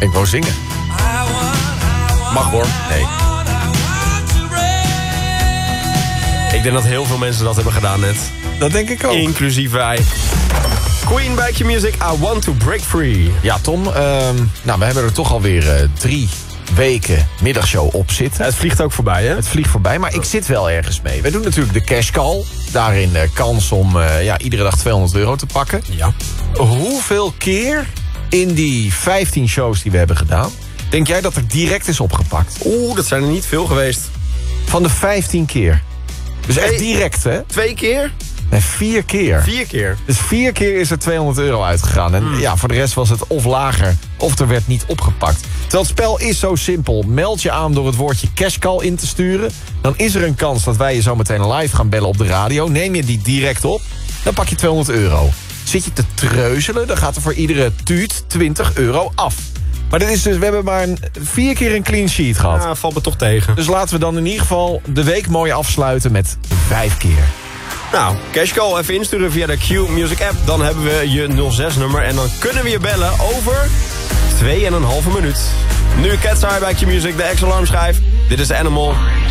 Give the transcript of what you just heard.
Ik wou zingen. Mag hoor. Nee. Ik denk dat heel veel mensen dat hebben gedaan net. Dat denk ik ook. Inclusief wij. Queen bij Q-Music, I Want to Break Free. Ja, Tom, we hebben er toch alweer 3 weken middagshow op zitten. Het vliegt ook voorbij, hè? Het vliegt voorbij, maar ik zit wel ergens mee. Wij doen natuurlijk de cash call. Daarin kans om iedere dag €200 te pakken. Ja. Hoeveel keer in die 15 shows die we hebben gedaan, denk jij dat er direct is opgepakt? Dat zijn er niet veel geweest. Van de 15 keer. Dus echt direct, hè? 2 keer? Nee, 4 keer. 4 keer. Dus 4 keer is er €200 uitgegaan. En voor de rest was het of lager, of er werd niet opgepakt. Terwijl het spel is zo simpel. Meld je aan door het woordje cashcall in te sturen. Dan is er een kans dat wij je zo meteen live gaan bellen op de radio. Neem je die direct op, dan pak je €200. Zit je te treuzelen, dan gaat er voor iedere tuut €20 af. Maar dat is dus, we hebben maar 4 keer een clean sheet gehad. Ja, valt me toch tegen. Dus laten we dan in ieder geval de week mooi afsluiten met 5 keer. Nou, cashcall even insturen via de Q-Music app. Dan hebben we je 06-nummer en dan kunnen we je bellen over 2,5 minuut. Nu Cat's Eye bij Q-Music, de ex-alarmschijf. Dit is Animal.